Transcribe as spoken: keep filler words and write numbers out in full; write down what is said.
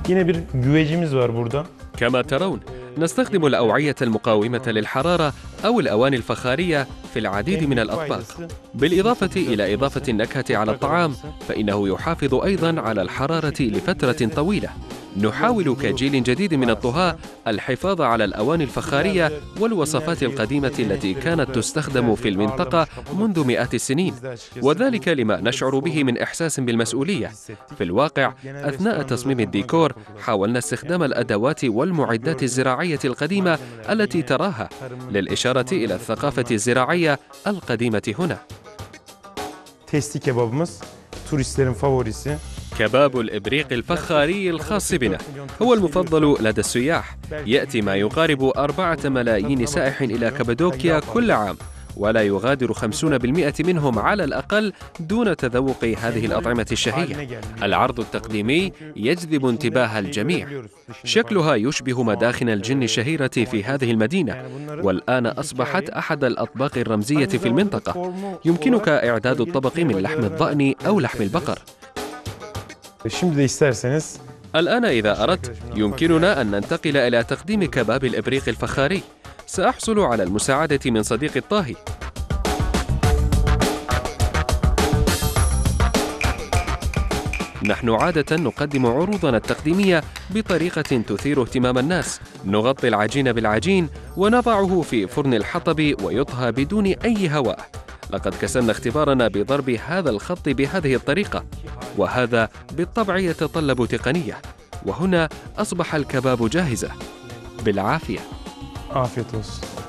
Yine bir güvecimiz var burada. كما ترون نستخدم الأوعية المقاومة للحرارة أو الأواني الفخارية في العديد من الأطباق، بالإضافة إلى إضافة النكهة على الطعام، فإنه يحافظ أيضاً على الحرارة لفترة طويلة. نحاول كجيل جديد من الطهاة الحفاظ على الأواني الفخارية والوصفات القديمة التي كانت تستخدم في المنطقة منذ مئات السنين، وذلك لما نشعر به من إحساس بالمسؤولية. في الواقع أثناء تصميم الديكور حاولنا استخدام الأدوات والمعدات الزراعية القديمة التي تراها للإشارة إلى الثقافة الزراعية القديمة هنا. Testi kebabımız turistlerin favorisi. كباب الإبريق الفخاري الخاص بنا هو المفضل لدى السياح. يأتي ما يقارب أربعة ملايين سائح إلى كابادوكيا كل عام، ولا يغادر خمسين بالمئة منهم على الأقل دون تذوق هذه الأطعمة الشهية. العرض التقديمي يجذب انتباه الجميع. شكلها يشبه مداخن الجن الشهيرة في هذه المدينة، والآن أصبحت أحد الأطباق الرمزية في المنطقة. يمكنك إعداد الطبق من لحم الضأن أو لحم البقر. Şimdi de isterseniz الآن إذا أردت يمكننا أن ننتقل إلى تقديم كباب الإبريق الفخاري. سأحصل على المساعدة من صديقي الطاهي. نحن عادة نقدم عروضنا التقديمية بطريقة تثير اهتمام الناس. نغطي العجين بالعجين ونضعه في فرن الحطب ويطهى بدون أي هواء. لقد كسرنا اختبارنا بضرب هذا الخط بهذه الطريقة، وهذا بالطبع يتطلب تقنية. وهنا أصبح الكباب جاهزة. بالعافية. afiyet olsun.